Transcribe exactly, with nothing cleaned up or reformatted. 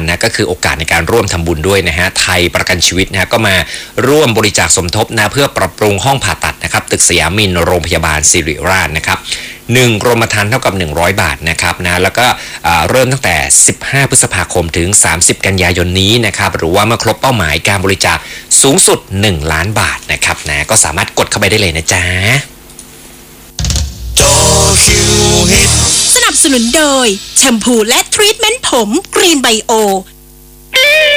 นะก็คือโอกาสในการร่วมทำบุญด้วยนะฮะไทยประกันชีวิตนะฮะก็มาร่วมบริจาคสมทบนะเพื่อปรับปรุงห้องผ่าตัดนะครับตึกสยามมินโรงพยาบาลศิริราชนะครับหนึ่งกรมธรรม์เท่ากับหนึ่งร้อยบาทนะครับนะแล้วก็เริ่มตั้งแต่สิบห้าพฤษภาคมถึงสามสิบกันยายนนี้นะครับหรือว่าเมื่อครบเป้าหมายการบริจาคสูงสุดหนึ่งล้านบาทนะครับนะก็สามารถกดเข้าไปได้เลยนะจ๊ะจอคิวฮิตสนับสนุนโดยแชมพูและทรีทเมนต์ผมกรีนไบโอ